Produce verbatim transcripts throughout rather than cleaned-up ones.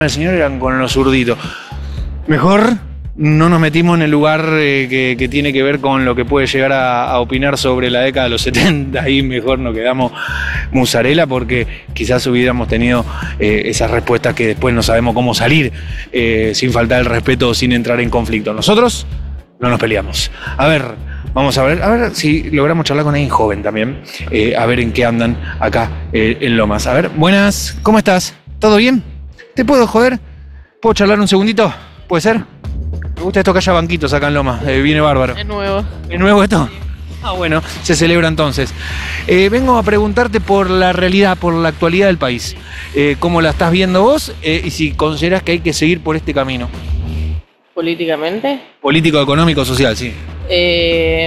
el señor eran con los zurditos. Mejor no nos metimos en el lugar eh, que, que tiene que ver con lo que puede llegar a, a opinar sobre la década de los setenta. Ahí mejor nos quedamos musarela porque quizás hubiéramos tenido eh, esas respuestas que después no sabemos cómo salir eh, sin faltar el respeto o sin entrar en conflicto. Nosotros no nos peleamos. A ver, vamos a ver, a ver si logramos charlar con alguien joven también, eh, a ver en qué andan acá eh, en Lomas. A ver, buenas, ¿cómo estás? ¿Todo bien? ¿Te puedo joder? ¿Puedo charlar un segundito? ¿Puede ser? Me gusta esto que haya banquitos acá en Lomas, eh, viene bárbaro. Es nuevo. ¿Es nuevo esto? Ah, bueno, se celebra entonces. Eh, vengo a preguntarte por la realidad, por la actualidad del país. Eh, ¿Cómo la estás viendo vos eh, y si considerás que hay que seguir por este camino? ¿Políticamente? Político, económico, social, sí. Eh...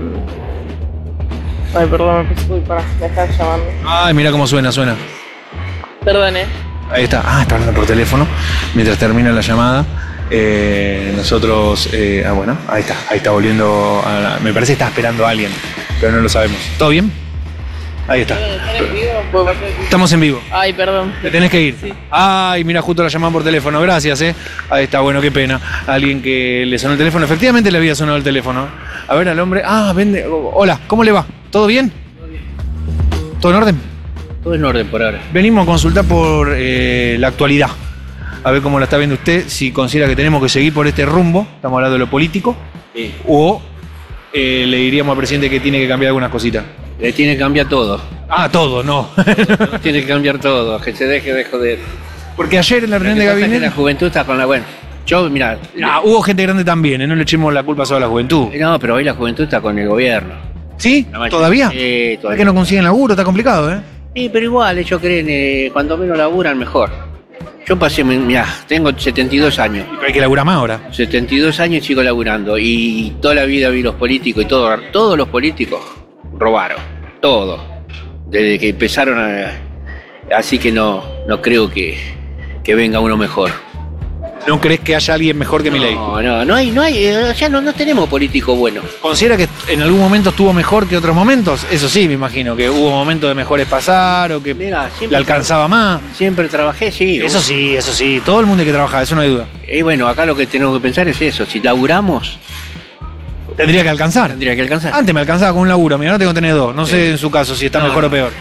Ay, perdón, me puse... Uy, pará, me están llamando. Ay, mira cómo suena, suena. Perdón, eh. Ahí está. Ah, está hablando por teléfono mientras termina la llamada. Eh, nosotros, eh, ah, bueno, ahí está, ahí está volviendo. A la, me parece que está esperando a alguien, pero no lo sabemos. ¿Todo bien? Ahí está. ¿Están en vivo? ¿Puedo pasar? Estamos en vivo. Ay, perdón. ¿Te tenés que ir? Sí. Ay, mira, justo la llamaban por teléfono. Gracias, eh. Ahí está, bueno, qué pena. Alguien que le sonó el teléfono. Efectivamente le había sonado el teléfono. A ver al hombre. Ah, vende. Hola, ¿cómo le va? ¿Todo bien? Todo bien. ¿Todo en orden? Todo en orden por ahora. Venimos a consultar por eh, la actualidad. A ver cómo la está viendo usted, si considera que tenemos que seguir por este rumbo, estamos hablando de lo político, Sí. o eh, le diríamos al presidente que tiene que cambiar algunas cositas. Le tiene que cambiar todo. Ah, todo, no. Tiene que cambiar todo, que se deje de joder. Porque ayer en la Lo reunión que de pasa es que gabinete... la juventud está con la buena. Yo, mira. Ah, hubo gente grande también, ¿eh? No le echemos la culpa solo a la juventud. No, pero hoy la juventud está con el gobierno. ¿Sí? La mayoría- ¿Todavía? Sí, ¿Es todavía. que no consiguen laburo? Está complicado, ¿eh? Sí, pero igual, ellos creen, eh, cuando menos laburan, mejor. Yo pasé, mira, tengo setenta y dos años. Pero hay que laburar más ahora. setenta y dos años y sigo laburando. Y toda la vida vi los políticos y todo, todos los políticos robaron. Todo. Desde que empezaron a... Así que no, no creo que, que venga uno mejor. ¿No crees que haya alguien mejor que Milei? No, no, no hay, no hay, eh, ya no, no tenemos políticos buenos. ¿Considera que en algún momento estuvo mejor que otros momentos? Eso sí, me imagino, que hubo momentos de mejores pasar o que Mira, le siempre, alcanzaba más. siempre trabajé, sí. Eso sí, eso sí, todo el mundo hay que trabajar, eso no hay duda. Y bueno, acá lo que tenemos que pensar es eso, si laburamos, Tendría que alcanzar. tendría que alcanzar. Antes me alcanzaba con un laburo, mira, no tengo que tener dos. No sé en su caso si está No, mejor no. o peor.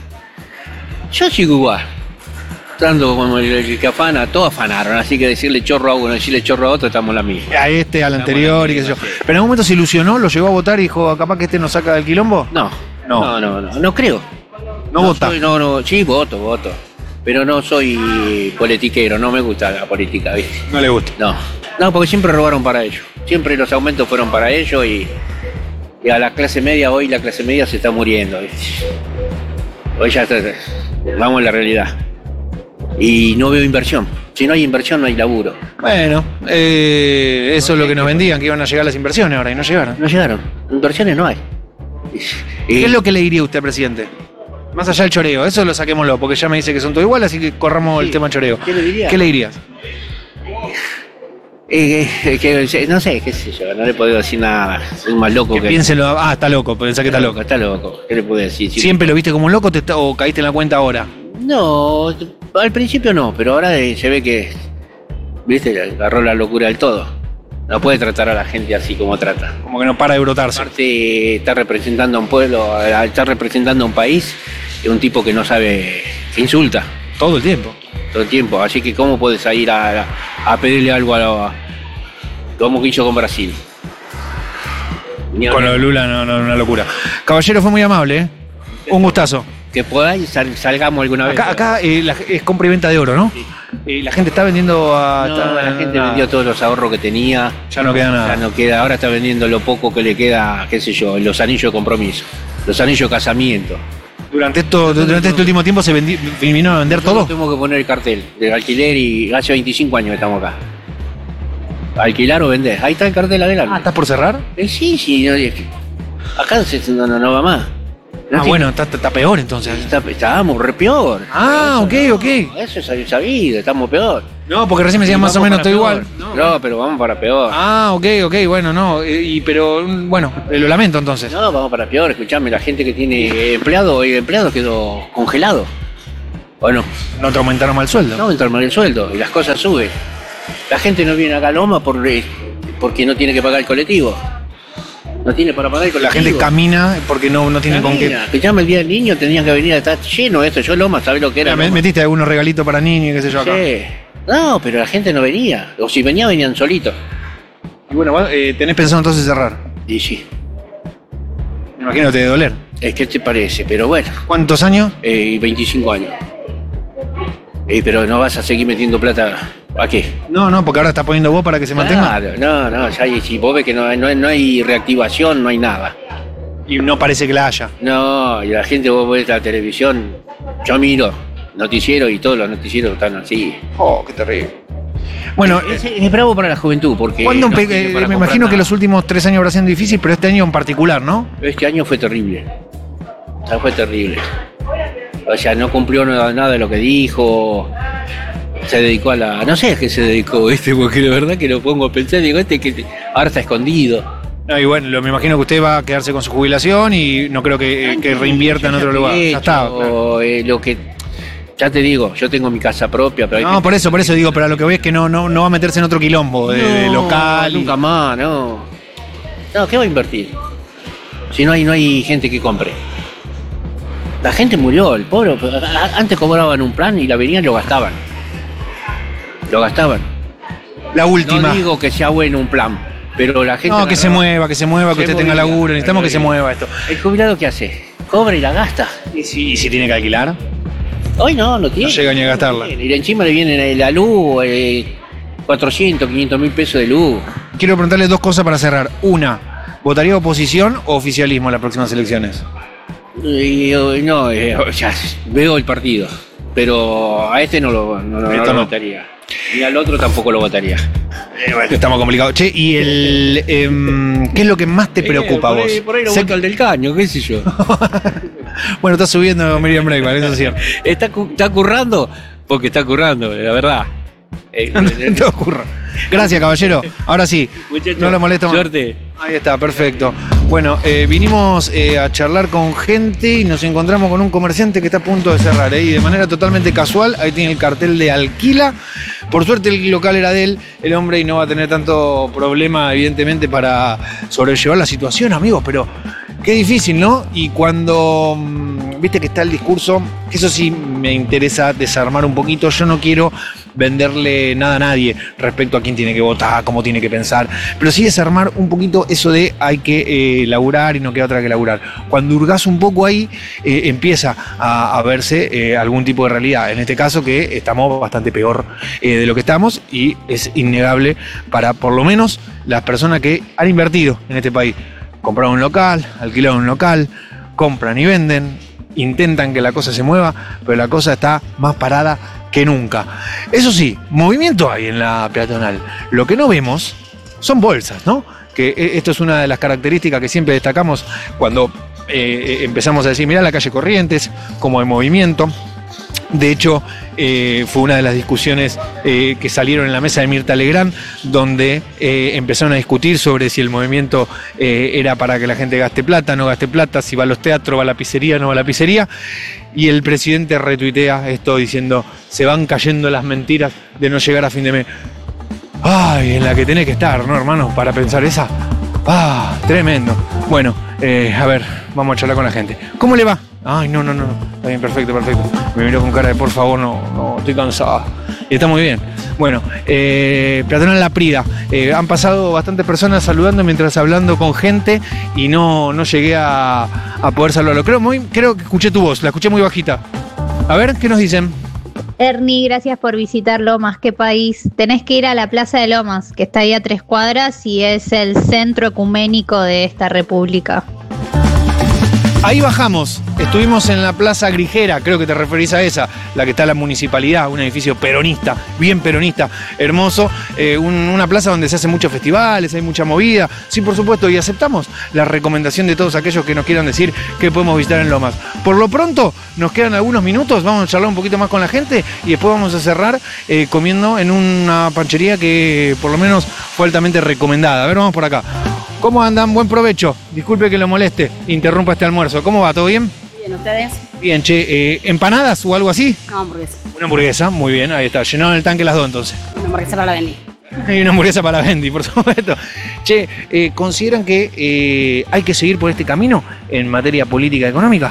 Yo sigo igual. Tanto como el, el que afana, todos afanaron, así que decirle chorro a uno, decirle chorro a otro, estamos en la misma. A este, al Estamos anterior en y la qué sé yo. misma, sí. ¿Pero en algún momento se ilusionó, lo llevó a votar y dijo, capaz que este nos saca del quilombo? No, No. no, no, no, no creo. No vota. soy- no, no, sí, voto, voto. Pero no soy politiquero, no me gusta la política, ¿viste? No le gusta. No, no, porque siempre robaron para ellos. Siempre los aumentos fueron para ellos y, y a la clase media, hoy la clase media se está muriendo, ¿viste? Hoy ya está, vamos a la realidad. Y no veo inversión. Si no hay inversión, no hay laburo. Bueno, eh, eso es lo que nos vendían, que iban a llegar las inversiones ahora y no llegaron. No llegaron. Inversiones no hay. Y- ¿Qué es lo que le diría usted, presidente? Más allá del choreo, eso lo saquémoslo, porque ya me dice que son todo igual, así que corramos el Sí. tema choreo. ¿Qué le diría? ¿Qué le dirías? Eh, eh, que- no sé, qué sé yo, no le puedo decir nada. Soy más loco Que que. piénselo. Ah, está loco, pensá que está loco. Está loco. ¿Qué le puedo decir? Sí. ¿Siempre lo viste como un loco te está- o caíste en la cuenta ahora? No, al principio no, pero ahora eh, se ve que, viste, agarró la locura del todo. No puede tratar a la gente así como trata. Como que no para de brotarse. Aparte, está representando a un pueblo, al estar representando a un país, es un tipo que no sabe, que insulta Todo el tiempo. todo el tiempo. Así que, ¿cómo puedes ir a, a pedirle algo a la, como que hizo con Brasil? Ni Con lo de hablar. Lula, no, no, una locura. Caballero, fue muy amable, ¿eh? Un gustazo. Que podáis sal- salgamos alguna vez. Acá, acá eh, la- es compra y venta de oro, ¿no? Sí. Eh, la gente está vendiendo a... No, está- la gente nada. vendió todos los ahorros que tenía. Ya no queda nada. Ya no queda, ahora está vendiendo lo poco que le queda, qué sé yo, los anillos de compromiso, los anillos de casamiento. Durante, esto, durante este último tiempo se vendi- vinieron a vender todo. Nosotros Tenemos que poner el cartel del alquiler y hace veinticinco años que estamos acá. Alquilar o vender. Ahí está el cartel adelante. Ah, ¿estás por cerrar? Eh, sí, sí. no, es que acá se- no, no, no va más. No Ah, tiene- bueno, está, está peor entonces. está- estábamos re peor. Ah, Eso ok, no, ok. Eso es sabido, estamos peor. No, porque recién me decían Y más o vamos menos para estoy igual. peor. No, pero vamos para peor. Ah, ok, ok, bueno, no. eh, Y, pero, mm, bueno, eh, lo lamento entonces. No, vamos para peor. Escuchame, la gente que tiene empleado, el empleado quedó congelado. ¿O no? No te aumentaron mal el sueldo. No aumentaron el sueldo y las cosas suben. La gente no viene acá a Loma por, eh, porque no tiene que pagar el colectivo. No tiene para pagar el colectivo. La gente camina porque no, no tiene con qué. Que llame el día del niño, tenían que venir a estar lleno esto. Yo Loma, ¿sabés lo que era? Me, Loma? metiste algunos regalitos para niños, qué sé yo acá. Sí. No, pero la gente no venía. O si venía, venían solitos. Y bueno, vos, eh, tenés pensado entonces cerrar. Y sí. Me imagino que te debe doler. Es que te parece, pero bueno. ¿Cuántos años? Eh, veinticinco años. Eh, pero no vas a seguir metiendo plata. ¿A qué? No, no, porque ahora estás poniendo vos para que se mantenga. Claro, no, no, ya hay, si vos ves que no, hay- no, hay- no hay reactivación, no hay nada. Y no parece que la haya. No, y la gente, vos ves la televisión, yo miro noticiero y todos los noticieros están así. Oh, qué terrible. Bueno, Es, es bravo para la juventud, porque... ¿cuándo no empe- tiene eh, para me comprar imagino que nada. los últimos tres años habrá sido difícil, pero este año en particular, ¿no? Este año fue terrible. O sea, fue terrible. O sea, no cumplió nada, nada de lo que dijo. Se dedicó a la... No sé a qué se dedicó este, porque la verdad que lo pongo a pensar, digo, este que ahora está escondido. No, y bueno, lo, me imagino que usted va a quedarse con su jubilación y no creo que, que reinvierta en otro lugar. Ya está. O, eh, lo que... Ya te digo, yo tengo mi casa propia, pero... hay No, que- por eso, por eso digo, pero a lo que voy es que no, no, no va a meterse en otro quilombo de, de No, local. y- Nunca más, no. No, ¿qué va a invertir? Si no hay, no hay gente que compre. La gente murió, el pobre. a- a- Antes cobraban un plan y la venían y lo gastaban. Lo gastaban. La última. No digo que sea bueno un plan, pero la gente... No, que se agarraba- mueva, que se mueva, que Se usted tenga movía, laburo. Necesitamos que se movía. mueva esto. ¿El jubilado qué hace? Cobra y la gasta. ¿Y si, y si tiene que alquilar? Hoy no, no tiene. No llega ni a gastarla. Y encima le viene la luz, eh, cuatrocientos, quinientos mil pesos de luz. Quiero preguntarle dos cosas para cerrar. Una, ¿votaría oposición o oficialismo en las próximas elecciones? Y, eh, no, eh, o sea, veo el partido, pero a este no lo, no, no- no Esto lo no. votaría. Y al otro tampoco lo votaría. Estamos complicados. Che, ¿y el em, qué es lo que más te preocupa Eh, a por vos? ahí- Por ahí lo Sé- voto al del caño, qué sé yo. Bueno, está subiendo Miriam Breitbart, eso es cierto. ¿Está, cu- está currando? Porque está currando, la verdad. Eh, No te ocurra. Gracias, caballero. Ahora sí, muchachos, no lo molesto más. Suerte. Ahí está, perfecto. Bueno, eh, vinimos eh, a charlar con gente y nos encontramos con un comerciante que está a punto de cerrar. ¿eh? Y de manera totalmente casual, ahí tiene el cartel de alquila. Por suerte el local era de él, el hombre, y no va a tener tanto problema, evidentemente, para sobrellevar la situación, amigos, pero qué difícil, ¿no? Y cuando, mm, viste que está el discurso, que eso sí me interesa desarmar un poquito, yo no quiero venderle nada a nadie respecto a quién tiene que votar, cómo tiene que pensar, pero sí desarmar un poquito eso de hay que eh, laburar y no queda otra que laburar. Cuando hurgas un poco ahí, eh, empieza a, a verse eh, algún tipo de realidad, en este caso que estamos bastante peor eh, de lo que estamos y es innegable para por lo menos las personas que han invertido en este país. Compraron un local, alquilaron un local, compran y venden, intentan que la cosa se mueva, pero la cosa está más parada que nunca. Eso sí, movimiento hay en la peatonal. Lo que no vemos son bolsas, ¿no? Que eh, esto es una de las características que siempre destacamos cuando eh, empezamos a decir, mirá la calle Corrientes, cómo hay movimiento. De hecho, eh, fue una de las discusiones eh, que salieron en la mesa de Mirta Legrand, donde eh, empezaron a discutir sobre si el movimiento eh, era para que la gente gaste plata, no gaste plata, si va a los teatros, va a la pizzería, no va a la pizzería. Y el presidente retuitea esto diciendo, se van cayendo las mentiras de no llegar a fin de mes. Ay, en la que tenés que estar, ¿no, hermano? Para pensar esa. Ah, tremendo. Bueno, eh, a ver, vamos a charlar con la gente. ¿Cómo le va? Ay, no, no, no, no. Está bien, perfecto, perfecto. Me miró con cara de por favor, no, no, estoy cansada. Y está muy bien. Bueno, eh, Peatonal La Prida. Eh, han pasado bastantes personas saludando mientras hablando con gente y no, no llegué a, a poder saludarlo. Creo, muy, creo que escuché tu voz, la escuché muy bajita. A ver, ¿qué nos dicen? Ernie, gracias por visitar Lomas, qué país. Tenés que ir a la Plaza de Lomas, que está ahí a tres cuadras y es el centro ecuménico de esta república. Ahí bajamos, estuvimos en la Plaza Grijera, creo que te referís a esa, la que está en la municipalidad, un edificio peronista, bien peronista, hermoso, eh, un- una plaza donde se hacen muchos festivales, hay mucha movida, sí, por supuesto, y aceptamos la recomendación de todos aquellos que nos quieran decir qué podemos visitar en Lomas. Por lo pronto, nos quedan algunos minutos, vamos a charlar un poquito más con la gente y después vamos a cerrar eh, comiendo en una panchería que por lo menos fue altamente recomendada. A ver, vamos por acá. ¿Cómo andan? Buen provecho. Disculpe que lo moleste, interrumpa este almuerzo. ¿Cómo va? ¿Todo bien? Bien, ¿ustedes? Bien, che, eh, ¿empanadas o algo así? No, hamburguesa. Una hamburguesa, muy bien, ahí está. Llenaron el tanque las dos entonces. Una hamburguesa para la vendí. Y una hamburguesa para Bendy, por supuesto. Che, eh, ¿consideran que eh, hay que seguir por este camino en materia política y económica?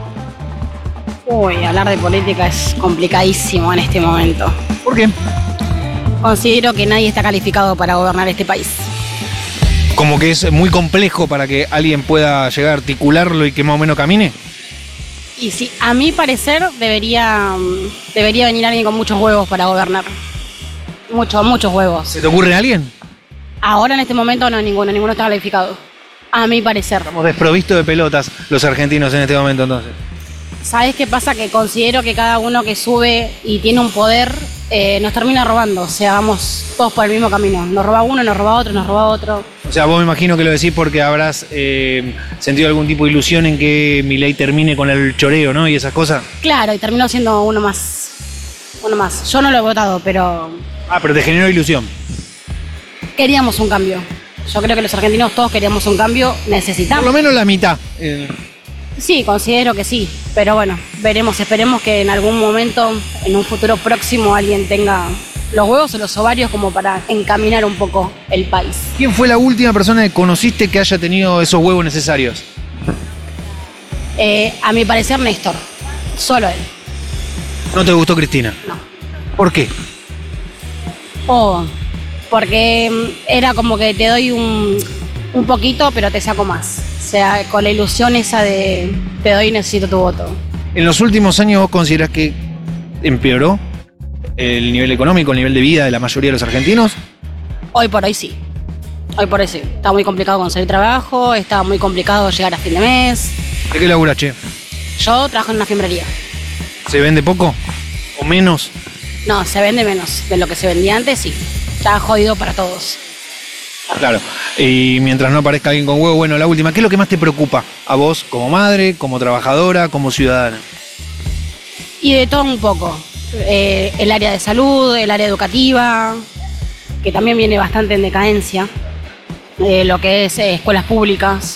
Uy, hablar de política es complicadísimo en este momento. ¿Por qué? Considero que nadie está calificado para gobernar este país. Como que es muy complejo para que alguien pueda llegar a articularlo y que más o menos camine. Y sí, a mi parecer debería, debería venir alguien con muchos huevos para gobernar. Muchos, muchos huevos. ¿Se te ocurre alguien? Ahora en este momento no, ninguno, ninguno está calificado. A mi parecer. Estamos desprovistos de pelotas los argentinos en este momento entonces. ¿Sabes qué pasa? Que considero que cada uno que sube y tiene un poder eh, nos termina robando. O sea, vamos todos por el mismo camino. Nos roba uno, nos roba otro, nos roba otro. O sea, vos me imagino que lo decís porque habrás eh, sentido algún tipo de ilusión en que Milei termine con el choreo, ¿no? Y esas cosas. Claro, y terminó siendo uno más. Uno más. Yo no lo he votado, pero Ah, pero te generó ilusión. queríamos un cambio. Yo creo que los argentinos todos queríamos un cambio, Por necesitamos. lo menos la mitad. Eh, Sí, considero que sí, pero bueno, veremos, esperemos que en algún momento, en un futuro próximo, alguien tenga los huevos o los ovarios como para encaminar un poco el país. ¿Quién fue la última persona que conociste que haya tenido esos huevos necesarios? Eh, a mi parecer, Néstor, solo él, ¿No te gustó Cristina? no. ¿Por qué? Oh, porque mm, era como que te doy un, un poquito, pero te saco más. O sea, con la ilusión esa de te doy y necesito tu voto. ¿En los últimos años vos considerás que empeoró el nivel económico, el nivel de vida de la mayoría de los argentinos? Hoy por hoy sí. Hoy por hoy sí. Está muy complicado conseguir trabajo, está muy complicado llegar a fin de mes. ¿De qué laburas, che? Yo trabajo en una fiambrería. ¿Se vende poco? ¿O menos? No, se vende menos de lo que se vendía antes, sí. Está jodido para todos. Claro. Y mientras no aparezca alguien con huevo, bueno, la última, ¿qué es lo que más te preocupa a vos como madre, como trabajadora, como ciudadana? Y de todo un poco. Eh, el área de salud, el área educativa, que también viene bastante en decadencia. Eh, lo que es eh, escuelas públicas.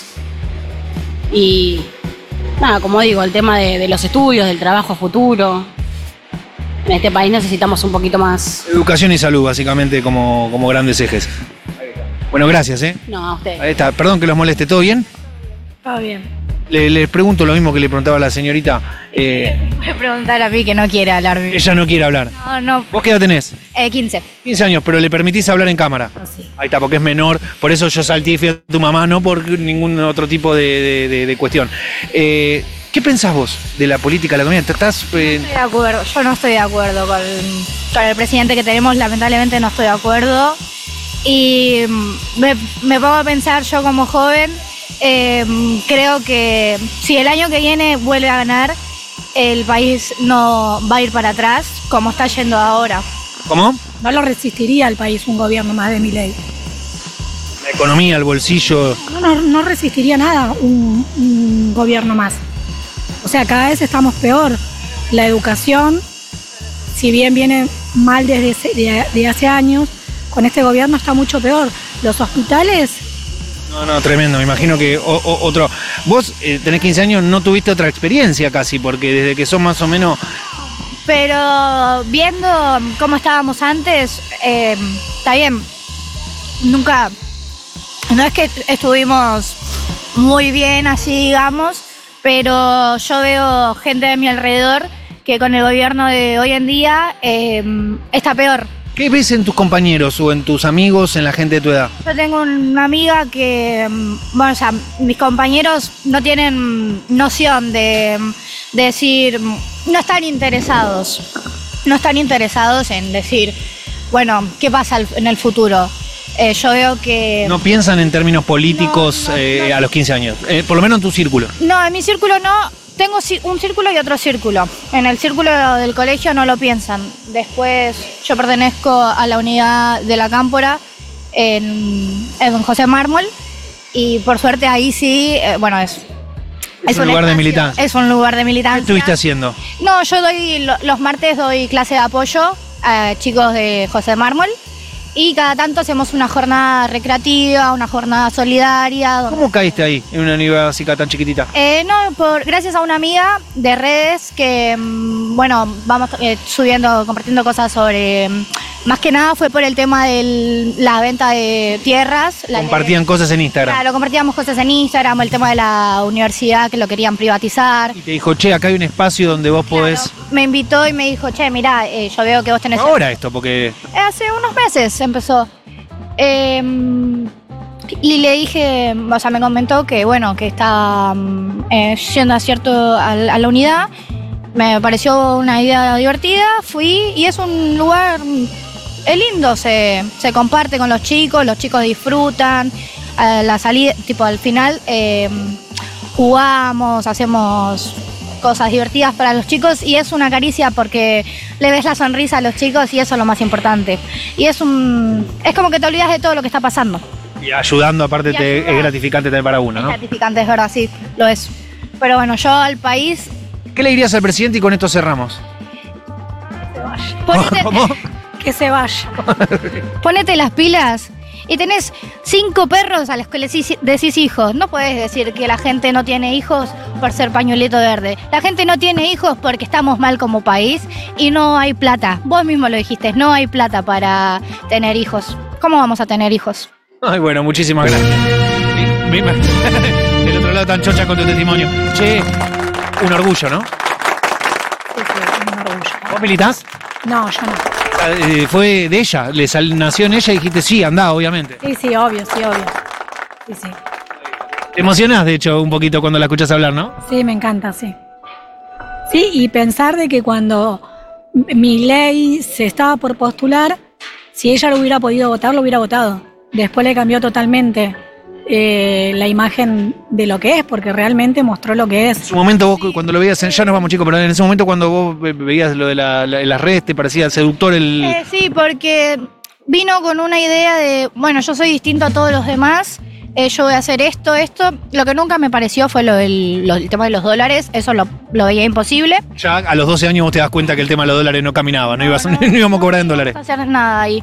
Y nada, como digo, el tema de, de los estudios, del trabajo futuro. En este país necesitamos un poquito más. Educación y salud, básicamente, como, como grandes ejes. Bueno, gracias, ¿eh? No, a ustedes. Ahí está. Perdón que los moleste. ¿Todo bien? Todo bien. Le, les pregunto lo mismo que le preguntaba a la señorita. Eh, Voy a preguntar a mí que no quiere hablar. ella no quiere hablar. No, no. ¿Vos qué edad tenés? Eh, quince. quince años, pero le permitís hablar en cámara. Oh, sí. Ahí está, porque es menor. Por eso yo salté y fui a tu mamá, no por ningún otro tipo de, de- de- de cuestión. Eh, ¿Qué pensás vos de la política de la economía? ¿Te ¿Estás, eh, Estoy de acuerdo. Yo no estoy de acuerdo con, con el presidente que tenemos. Lamentablemente no estoy de acuerdo. Y mm, me, me pongo a pensar yo como joven. eh, creo que si el año que viene vuelve a ganar, el país no va a ir para atrás como está yendo ahora. ¿Cómo? No lo resistiría al país un gobierno más de Milei. La economía, el bolsillo. No, no, no resistiría nada un, un gobierno más. O sea, cada vez estamos peor. La educación, si bien viene mal desde ese- de, de hace años, con este gobierno está mucho peor. Los hospitales, No, no, tremendo. Me imagino que o- o- otro. Vos eh, tenés quince años, no tuviste otra experiencia casi, porque desde que sos más o menos. Pero viendo cómo estábamos antes, eh, está bien. Nunca, no es que estuvimos muy bien así, digamos, pero yo veo gente de mi alrededor que con el gobierno de hoy en día eh, está peor. ¿Qué ves en tus compañeros o en tus amigos, en la gente de tu edad? Yo tengo una amiga que, mm, bueno, o sea, mis compañeros no tienen noción de, de decir, mm, no están interesados, no están interesados en decir, bueno, ¿qué pasa al- en el futuro? Eh, yo veo que... No piensan en términos políticos No, no, eh, no. a los quince años, eh, por lo menos en tu círculo. No, en mi círculo no. Tengo ci- un círculo y otro círculo. En el círculo del colegio no lo piensan. Después yo pertenezco a la unidad de la Cámpora en, en Don José Mármol y por suerte ahí sí, eh, bueno, es... Es un lugar de espacio- militancia. Es un lugar de ¿Qué militancia. estuviste haciendo? No, yo doy lo- los martes doy clase de apoyo a chicos de José Mármol y cada tanto hacemos una jornada recreativa, una jornada solidaria. Donde... ¿Cómo caíste ahí en una nieve básica tan chiquitita? Eh, no, por, gracias a una amiga de redes que, mm, bueno, vamos eh, subiendo, compartiendo cosas sobre... mm, más que nada fue por el tema de la venta de tierras. La Compartían cosas en Instagram. Claro, compartíamos cosas en Instagram, el tema de la universidad que lo querían privatizar. Y te dijo, che, acá hay un espacio donde vos podés... Claro, me invitó y me dijo, che, mirá, eh, yo veo que vos tenés... Ahora esto, porque... Eh, hace unos meses empezó. Eh, y le dije, o sea, me comentó que, bueno, que está mm, eh, yendo a, cierto, a, a la unidad. Me pareció una idea divertida, fui y es un lugar... Es lindo, se, se comparte con los chicos, los chicos disfrutan. A la salida, tipo al final, eh, jugamos, hacemos cosas divertidas para los chicos y es una caricia porque le ves la sonrisa a los chicos y eso es lo más importante. Y es un es como que te olvidas de todo lo que está pasando. Y ayudando, aparte, Y te, ayudar. es gratificante también para uno, Es ¿no? gratificante, es verdad, sí, lo es. Pero bueno, yo al país... ¿Qué le dirías al presidente y con esto cerramos? Ponete, ¿Cómo? Que se vaya. ponete las pilas y tenés cinco perros a los que les decís- decís hijos. No podés decir que la gente no tiene hijos por ser pañuelito verde. La gente no tiene hijos porque estamos mal como país y no hay plata. Vos mismo lo dijiste, no hay plata para tener hijos. ¿Cómo vamos a tener hijos? Ay, bueno, muchísimas gracias. Mi- mi- Del otro lado tan chocha con tu testimonio. Che, un orgullo, ¿no? Sí, sí, un orgullo. ¿Vos militás? No, yo no. Eh, fue de ella, le sal- nació en ella y dijiste sí, andá, obviamente. Sí, sí, obvio, sí, obvio. Sí, sí. Te emocionás, de hecho, un poquito cuando la escuchas hablar, ¿no? Sí, me encanta, sí. Sí, y pensar de que cuando Milei se estaba por postular, si ella lo hubiera podido votar, lo hubiera votado. Después le cambió totalmente eh, la imagen de lo que es, porque realmente mostró lo que En es. su momento vos cuando lo veías, en- ya nos vamos chicos, pero en ese momento cuando vos ve- veías lo de la, la- las redes, te parecía seductor el... Eh, sí, porque vino con una idea de, bueno, yo soy distinto a todos los demás, eh, yo voy a hacer esto, esto. Lo que nunca me pareció fue lo del, lo- el tema de los dólares, eso lo, lo veía imposible. Ya a los doce años vos te das cuenta que el tema de los dólares no caminaba, no, ibas, no, íbamos a cobrar en dólares. No hacer nada ahí.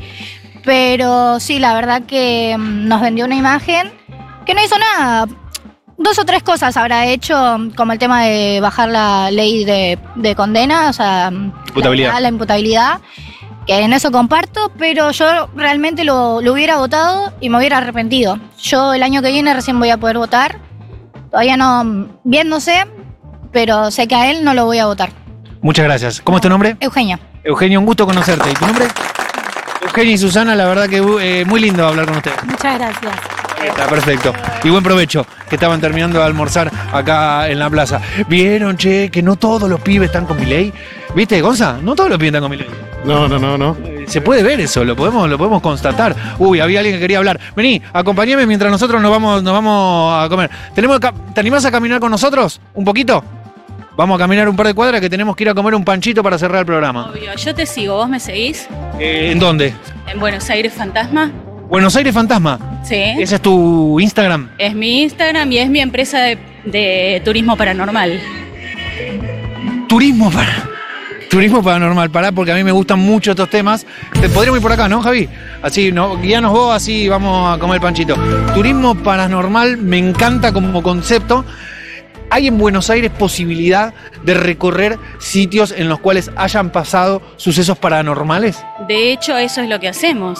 Pero sí, la verdad que mm, nos vendió una imagen que no hizo nada. Dos o tres cosas habrá hecho, como el tema de bajar la ley de, de condena, o sea, Imputabilidad. La, la imputabilidad, que en eso comparto, pero yo realmente lo, lo hubiera votado y me hubiera arrepentido. Yo el año que viene recién voy a poder votar, todavía no, bien no sé, pero sé que a él no lo voy a votar. Muchas gracias. ¿Cómo es tu nombre? Eugenia. Eugenio, un gusto conocerte. ¿Y tu nombre? Eugenio y Susana, la verdad que eh, muy lindo hablar con ustedes. Muchas gracias. Está perfecto. Y buen provecho, que estaban terminando de almorzar acá en la plaza. ¿Vieron, che, que no todos los pibes están con Milei? ¿Viste, Gonza? No todos los pibes están con Milei. No, no, no, no. Eh, Se puede ver eso, lo podemos, lo podemos constatar. Uy, había alguien que quería hablar. Vení, acompáñame mientras nosotros nos vamos, nos vamos a comer. ¿Tenemos, ca- ¿Te animás a caminar con nosotros? ¿Un poquito? Vamos a caminar un par de cuadras que tenemos que ir a comer un panchito para cerrar el programa. Obvio, yo te sigo, ¿vos me seguís? Eh, ¿En dónde? En Buenos Aires Fantasma. Buenos Aires Fantasma. Sí. ¿Ese es tu Instagram? Es mi Instagram y es mi empresa de, de turismo paranormal. Turismo para... Turismo paranormal, pará, porque a mí me gustan mucho estos temas. Te podríamos ir por acá, ¿no, Javi? Así, no, guíanos vos, así vamos a comer panchito. Turismo paranormal me encanta como concepto. ¿Hay en Buenos Aires posibilidad de recorrer sitios en los cuales hayan pasado sucesos paranormales? De hecho, eso es lo que hacemos.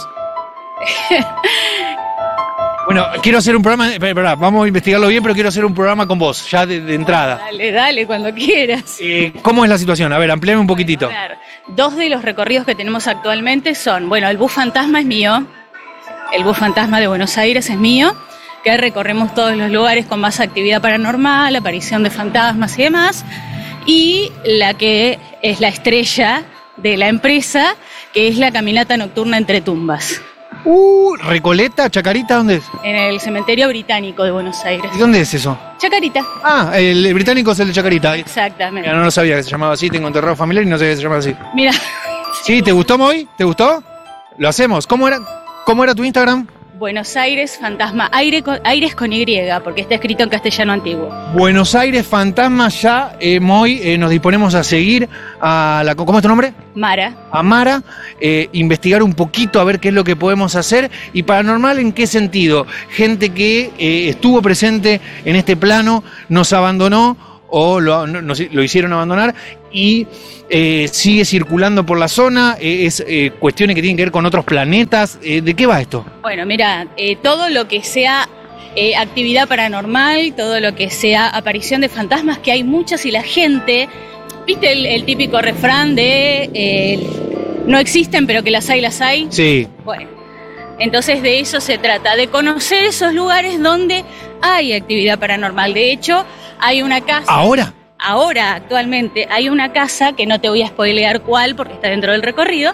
Bueno, quiero hacer un programa, espera, espera, vamos a investigarlo bien, pero quiero hacer un programa con vos, ya de, de entrada. Dale, dale, cuando quieras. Eh, ¿Cómo es la situación? A ver, amplíame un poquitito. A ver, dos de los recorridos que tenemos actualmente son, bueno, el bus fantasma es mío, el bus fantasma de Buenos Aires es mío, que recorremos todos los lugares con más actividad paranormal, aparición de fantasmas y demás, y la que es la estrella de la empresa, que es la caminata nocturna entre tumbas, Uh, Recoleta, Chacarita, ¿dónde es? en el cementerio británico de Buenos Aires. ¿Y dónde es eso? Chacarita, Ah, el, el británico es el de Chacarita. exactamente. Mira, no lo sabía que se llamaba así, tengo enterrado familiar y no sabía que se llamaba así. Mira, ¿Sí? ¿Te gustó, Moy? ¿Te gustó? Lo hacemos. ¿Cómo era, cómo era tu Instagram? Buenos Aires Fantasma, aire con, Aires con Y, porque está escrito en castellano antiguo. Buenos Aires Fantasma, ya, eh, Moy, eh, nos disponemos a seguir a la... ¿Cómo es tu nombre? Mara. A Mara, eh, investigar un poquito a ver qué es lo que podemos hacer. ¿Y paranormal en qué sentido? Gente que eh, estuvo presente en este plano, nos abandonó o lo, no, nos, lo hicieron abandonar y eh, sigue circulando por la zona, eh, es eh, cuestiones que tienen que ver con otros planetas. Eh, ¿De qué va esto? Bueno, mira, eh, todo lo que sea eh, actividad paranormal, todo lo que sea aparición de fantasmas, que hay muchas y la gente, ¿viste el, el típico refrán de eh, no existen pero que las hay, las hay? Sí. Bueno, entonces de eso se trata, de conocer esos lugares donde hay actividad paranormal. De hecho, hay una casa... ¿Ahora? Ahora, actualmente, hay una casa, que no te voy a spoilear cuál, porque está dentro del recorrido,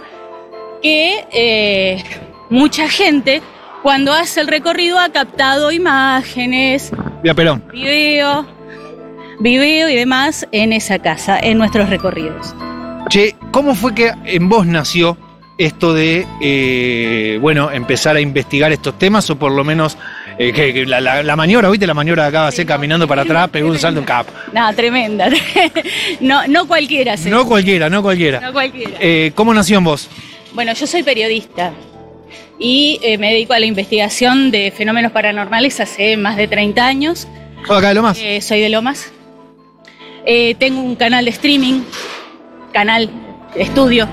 que eh, mucha gente, cuando hace el recorrido, ha captado imágenes, Vía Perón. video, video y demás en esa casa, en nuestros recorridos. Che, ¿cómo fue que en vos nació esto de, eh, bueno, empezar a investigar estos temas, o por lo menos eh, que, que la, la, la maniobra, ¿viste? La maniobra de acá, va caminando para atrás, pegó un salto en cap. No, tremenda. No, no cualquiera se No cualquiera, no cualquiera. No cualquiera. Eh, ¿Cómo nació en vos? Bueno, yo soy periodista y eh, me dedico a la investigación de fenómenos paranormales hace más de treinta años. ¿Sos acá de Lomas? Eh, soy de Lomas. Eh, tengo un canal de streaming, canal, estudio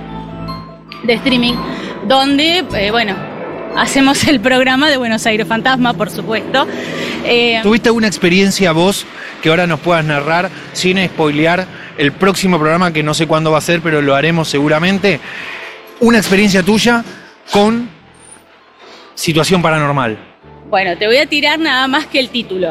de streaming, donde, eh, bueno, hacemos el programa de Buenos Aires Fantasma, por supuesto. Eh, ¿Tuviste alguna experiencia vos que ahora nos puedas narrar sin spoilear el próximo programa, que no sé cuándo va a ser, pero lo haremos seguramente? Una experiencia tuya con situación paranormal. Bueno, te voy a tirar nada más que el título.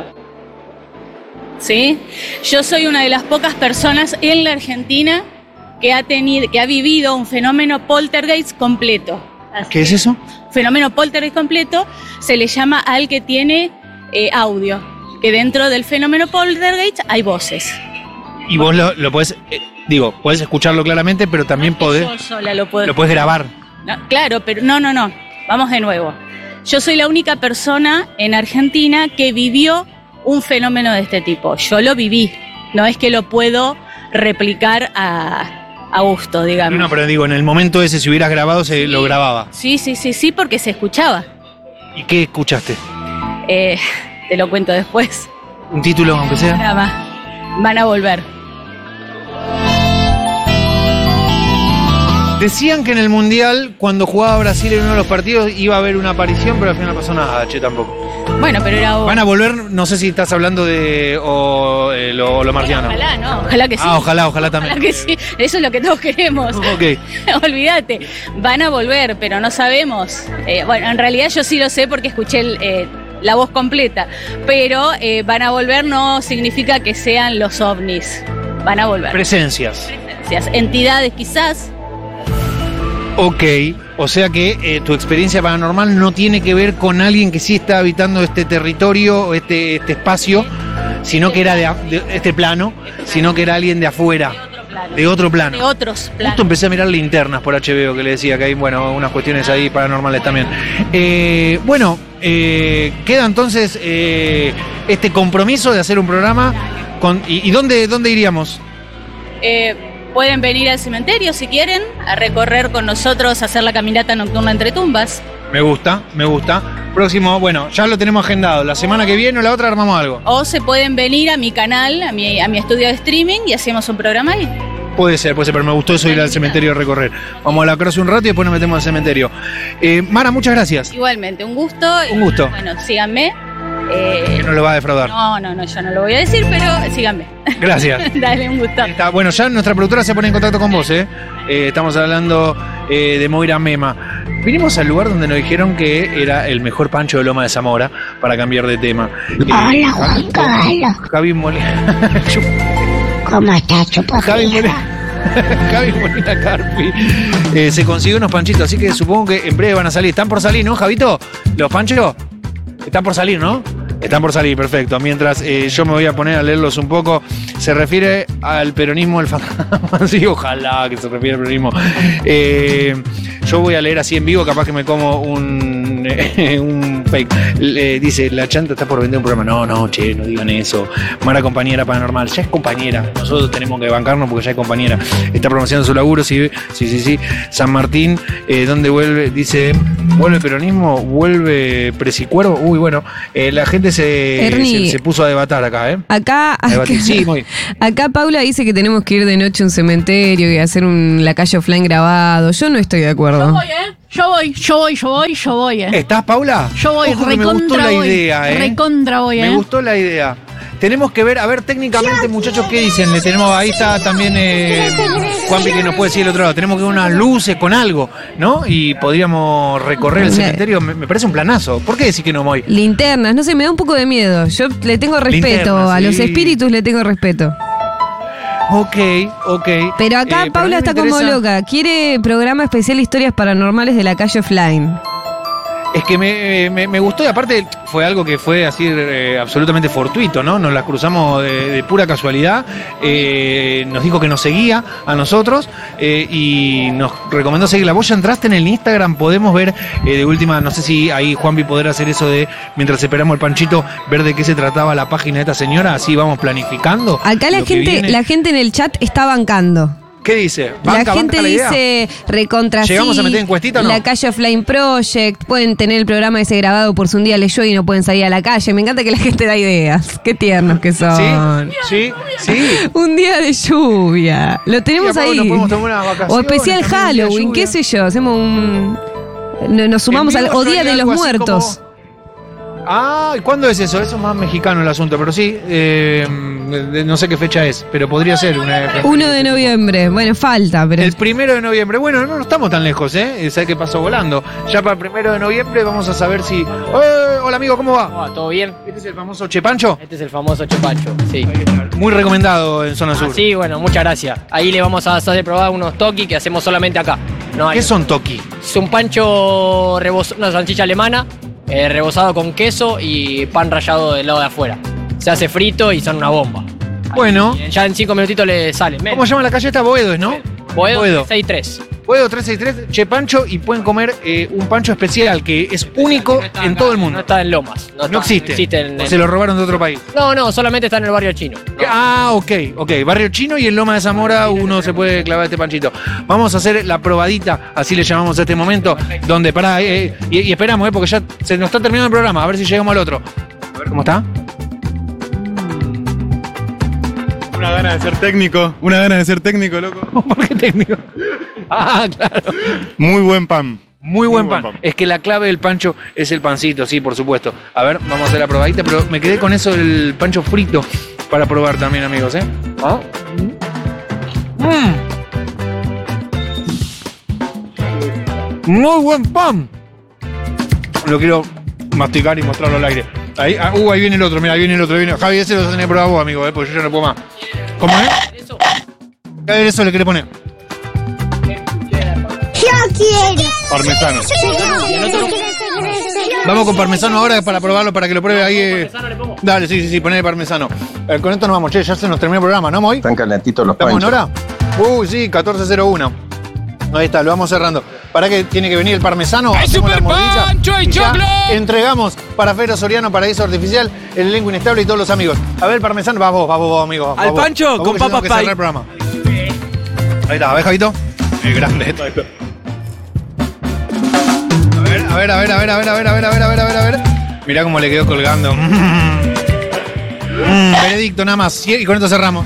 ¿Sí? Yo soy una de las pocas personas en la Argentina que ha tenido, que ha vivido un fenómeno poltergeist completo. Así, ¿qué es eso? Fenómeno poltergeist completo se le llama al que tiene eh, audio, que dentro del fenómeno poltergeist hay voces. Y vos lo, lo podés, eh, digo, podés escucharlo claramente, pero también podés, Yo sola lo puedo. lo podés grabar. No, claro, pero no, no, no. Vamos de nuevo. Yo soy la única persona en Argentina que vivió un fenómeno de este tipo. Yo lo viví. No es que lo puedo replicar a, a gusto, digamos. No, pero digo, en el momento ese, si hubieras grabado, se sí. lo grababa. Sí, sí, sí, sí, porque se escuchaba. ¿Y qué escuchaste? Eh, te lo cuento después. ¿Un título, aunque sea? Nada más. Van a volver. Decían que en el Mundial, cuando jugaba Brasil en uno de los partidos, iba a haber una aparición, pero al final no pasó nada, che, tampoco. Bueno, pero era... Van a volver, no sé si estás hablando de o, eh, lo, lo marciano. Ojalá, no, ojalá que sí. Ah, ojalá, ojalá también. Ojalá que sí, eso es lo que todos queremos. Ok. Olvídate, van a volver, pero no sabemos. Eh, bueno, en realidad yo sí lo sé porque escuché el, eh, la voz completa, pero eh, van a volver no significa que sean los ovnis, van a volver. Presencias. Presencias, entidades quizás. Ok, o sea que eh, tu experiencia paranormal no tiene que ver con alguien que sí está habitando este territorio, este, este espacio, sino que era de, de este plano, sino que era alguien de afuera, de otro plano. De otros planos. Justo empecé a mirar linternas por H B O, que le decía que hay, bueno, unas cuestiones ahí paranormales también. Eh, bueno, eh, queda entonces eh, este compromiso de hacer un programa con, y, y dónde, dónde iríamos. Eh, Pueden venir al cementerio si quieren, a recorrer con nosotros, a hacer la caminata nocturna entre tumbas. Me gusta, me gusta. Próximo, bueno, ya lo tenemos agendado. La semana que viene o la otra armamos algo. O se pueden venir a mi canal, a mi, a mi estudio de streaming y hacemos un programa ahí. Puede ser, puede ser, pero me gustó eso, ir al cementerio a recorrer. Vamos a la cross un rato y después nos metemos al cementerio. Eh, Mara, muchas gracias. Igualmente, un gusto. Un gusto. Bueno, síganme. Eh, que no lo va a defraudar. No, no, no, yo no lo voy a decir, pero síganme. Gracias. Dale, un gusto. Está, bueno, ya nuestra productora se pone en contacto con vos, ¿eh? eh estamos hablando eh, de Moira Mema. Vinimos al lugar donde nos dijeron que era el mejor pancho de Loma de Zamora, para cambiar de tema. Hola, eh, Juan Carlos. Javi Molina. ¿Cómo estás, chupa? Javi Molina. Javi Molina Carpi. Eh, se consiguió unos panchitos, así que supongo que en breve van a salir. ¿Están por salir, no, Javito? ¿Los panchos? Están por salir, ¿no? Están por salir, perfecto. Mientras eh, yo me voy a poner a leerlos un poco. Se refiere al peronismo del fantasma. Sí, ojalá que se refiere al peronismo. Eh, yo voy a leer así en vivo, capaz que me como un, un fake. Le dice, la chanta está por vender un programa. No, no, che, no digan eso. Mara compañera paranormal. Ya es compañera. Nosotros tenemos que bancarnos porque ya es compañera. Está promocionando su laburo, sí, sí, sí, sí. San Martín, eh, ¿dónde vuelve? Dice, ¿vuelve peronismo? ¿Vuelve presicuervo? Uy, bueno, eh, la gente se, se, se puso a debatar acá, ¿eh? Acá, A debatir. acá, Sí, muy. acá Paula dice que tenemos que ir de noche a un cementerio y hacer un la calle offline grabado. Yo no estoy de acuerdo. Yo voy, ¿eh? Yo voy, yo voy, yo voy, yo voy, ¿eh? ¿Estás, Paula? Yo voy, Ojo que recontra me gustó la voy. idea, ¿eh? Recontra voy, ¿eh? Me gustó la idea. Tenemos que ver, a ver, técnicamente, muchachos, ¿qué dicen? Le tenemos, ahí está también eh, Juanpi que nos puede decir el otro lado. Tenemos que ver unas luces con algo, ¿no? Y podríamos recorrer el cementerio. Me, me parece un planazo. ¿Por qué decir que no voy? Linternas, no sé, me da un poco de miedo. Yo le tengo respeto, Linternas, a los sí. espíritus le tengo respeto. Ok, ok. Pero acá Eh, Paula a mí me está como interesa- loca. Quiere programa especial Historias Paranormales de la calle offline. Es que me, me, me gustó y aparte fue algo que fue así eh, absolutamente fortuito, ¿no? Nos las cruzamos de, de pura casualidad. Eh, nos dijo que nos seguía a nosotros eh, y nos recomendó seguirla. Vos ya entraste en el Instagram, podemos ver eh, de última, no sé si ahí Juanpi podrá hacer eso de, mientras esperamos el panchito, ver de qué se trataba la página de esta señora, así vamos planificando. Acá la lo que gente, viene. la gente en el chat está bancando. ¿Qué dice? La ¿Banca, gente banca la idea? dice recontra ¿Llegamos sí, a meter encuestita o no? La calle Offline Project, pueden tener el programa ese grabado por si un día leyó y no pueden salir a la calle. Me encanta que la gente da ideas. Qué tiernos que son. Sí, sí, sí. Un día de lluvia. Lo tenemos Sí, aparte ahí. nos podemos tomar unas vacaciones, O especial también un día de Halloween, lluvia. qué sé yo. Hacemos un. no- Nos sumamos En al. vivo O yo Día haría de los algo así Muertos. como- Ah, ¿y cuándo es eso? Eso es más mexicano el asunto, pero sí, eh, de- no sé qué fecha es, pero podría ser una... uno de noviembre. Bueno, falta, pero. El primero de noviembre. Bueno, no, no estamos tan lejos, ¿eh? ¿Sabes qué pasó volando? Ya para el primero de noviembre vamos a saber si... ¡Eh! Hola, amigo, ¿cómo va? ¿Todo bien? ¿Este es el famoso Chepancho? Este es el famoso Chepancho, sí. Muy recomendado en Zona Sur. Ah, sí, bueno, muchas gracias. Ahí le vamos a hacer probar unos toki que hacemos solamente acá. No hay- ¿Qué son toki? Es un pancho rebozado, una salchicha alemana, eh, rebozado con queso y pan rallado del lado de afuera. Se hace frito y son una bomba. Bueno, Y ya en cinco minutitos le salen. ¿cómo se llama la calle esta? Boedo, ¿no? Boedo, Boedo. seis tres. Boedo trescientos sesenta y tres, Chepancho, y pueden comer eh, un pancho especial que es único en todo el No mundo. está en Lomas. No, No está- existe. No existe en- O se lo robaron de otro país. No, no, solamente está en el barrio chino. Ah, ok, ok. Barrio Chino y en Loma de Zamora uno se puede clavar este panchito. Vamos a hacer la probadita, así le llamamos a este momento, donde pará, eh, y, y esperamos, eh, porque ya se nos está terminando el programa, a ver si llegamos al otro. A ver cómo está. Una gana de ser técnico, una gana de ser técnico, loco. ¿Por qué técnico? Ah, claro. Muy buen pan. Muy buen pan. Es que la clave del pancho es el pancito, sí, por supuesto. A ver, vamos a hacer la probadita, pero me quedé con eso del pancho frito para probar también, amigos, ¿eh? ¿Ah? Mm. Muy buen pan. Lo quiero masticar y mostrarlo al aire. Ahí, ah, uh, ahí viene el otro, mira, ahí viene el otro. Ahí viene. Javi, ese lo tenés que probar vos, amigo, ¿eh? Porque yo ya no puedo más. ¿Cómo es? A ver, eso le quiere poner. Yo quiero. Parmesano. Vamos con parmesano ahora para probarlo, para que lo pruebe ahí. eh. Dale, sí, sí, sí, ponele parmesano. Eh, con esto nos vamos, che, ya se nos terminó el programa, ¿no, Moy? Están calentitos los ¿Estamos en panchos. hora? Uy, sí, catorce cero uno. Ahí está, lo vamos cerrando. ¿Para qué tiene que venir el parmesano? ¡Hay Hacemos la super mordida pancho, hay y ya choclo! entregamos para Fero Soriano, Paraíso Artificial, el elenco inestable y todos los amigos. A ver, el parmesano, va vos, va vos, vos, amigo. va Al vos. pancho, Va vos, con que yo tengo papas que cerrar pie. el programa. Ahí está, a ver, Javito. Es grande esto. A ver, a ver, a ver, a ver, a ver, a ver, a ver, a ver, a ver, a ver, a ver. Mirá cómo le quedó colgando. Mm. Mm, veredicto nada más. Y con esto cerramos.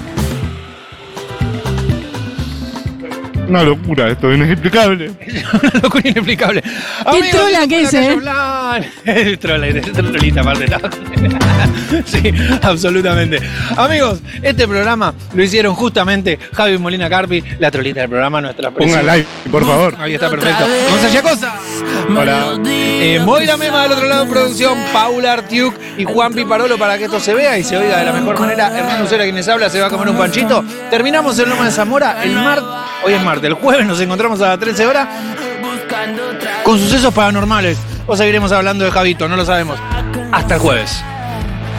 Una locura, esto es inexplicable. Una locura inexplicable. Amigos, trola esto que fue es, La Calle eh? Online. El trola, el trolita aparte está. Sí, absolutamente. Amigos, este programa lo hicieron justamente Javi Molina Carpi, la trolita del programa, nuestra Ponga preciosa. like, por favor. Ahí está, perfecto. Gonzalo Cosa. Hola. Eh, Moira Mema del otro lado en producción, Paula Artiuk y Juan Piparolo para que esto se vea y se oiga de la mejor manera. Hernán Lucera, quienes habla, se va a comer un panchito. Terminamos en Loma de Zamora el martes. Hoy es martes, el jueves nos encontramos a las trece horas con sucesos paranormales. O seguiremos hablando de Javito, no lo sabemos. Hasta el jueves.